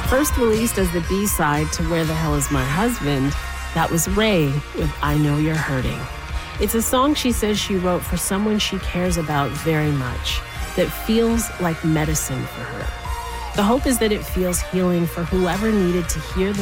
First released as the B-side to Where the Hell Is My Husband, that was Ray with I Know You're Hurting. It's a song she says she wrote for someone she cares about very much, that feels like medicine for her. The hope is that it feels healing for whoever needed to hear the